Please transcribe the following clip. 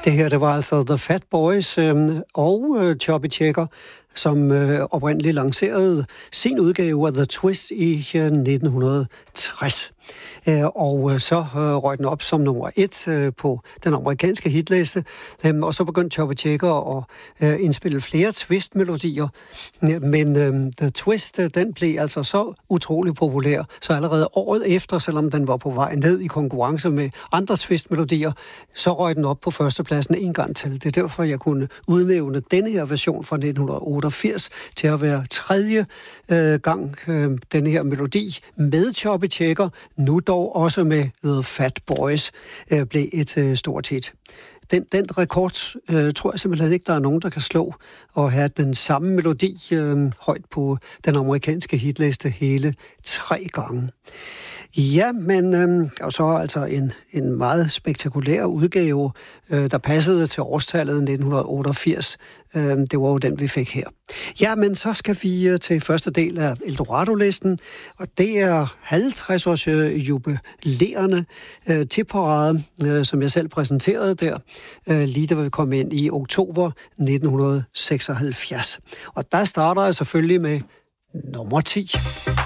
Det her, det var altså The Fat Boys og Chubby Checker, som oprindeligt lancerede sin udgave af The Twist i 1960. Og så røg den op som nummer 1 på den amerikanske hitliste, og så begyndte Chubby Checker at indspille flere Twist-melodier. Men The Twist, den blev altså så utrolig populær, så allerede året efter, selvom den var på vej ned i konkurrence med andre Twist-melodier, så røg den op på førstepladsen en gang til. Det er derfor, jeg kunne udnævne denne her version fra 1988 til at være tredje gang denne her melodi med Chubby Checker, nu dog også med The Fat Boys, blev et stort hit. Den rekord tror jeg simpelthen ikke, der er nogen, der kan slå, og have den samme melodi højt på den amerikanske hitliste hele 3 gange. Ja, men og så altså en meget spektakulær udgave, der passede til årstallet 1988. Det var jo den, vi fik her. Ja, men så skal vi til første del af Eldorado-listen, og det er 50-års jubilæerne til parade, som jeg selv præsenterede der, lige da vi kom ind i oktober 1976. Og der starter jeg selvfølgelig med nummer 10.